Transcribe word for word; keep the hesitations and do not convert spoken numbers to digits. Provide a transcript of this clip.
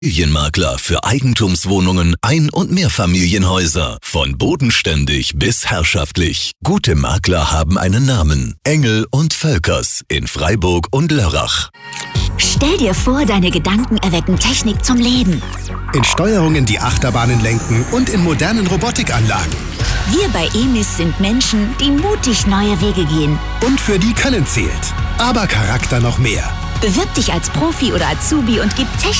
Immobilienmakler für Eigentumswohnungen, Ein- und Mehrfamilienhäuser. Von bodenständig bis herrschaftlich. Gute Makler haben einen Namen. Engel und Völkers in Freiburg und Lörrach. Stell dir vor, deine Gedanken erwecken Technik zum Leben. In Steuerungen, die Achterbahnen lenken und in modernen Robotikanlagen. Wir bei E M I S sind Menschen, die mutig neue Wege gehen. Und für die Können zählt. Aber Charakter noch mehr. Bewirb dich als Profi oder Azubi und gib Technik